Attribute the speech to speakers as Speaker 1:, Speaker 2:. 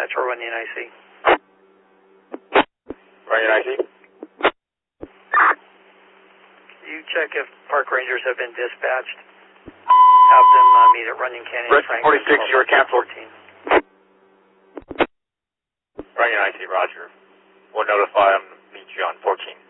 Speaker 1: Metro Runyon IC.
Speaker 2: Runyon IC.
Speaker 1: You check if park rangers have been dispatched. Have them meet at Runyon Canyon.
Speaker 2: Red 46, you're canceled.
Speaker 1: 14.
Speaker 2: Runyon IC, roger. We'll notify them, meet you on 14.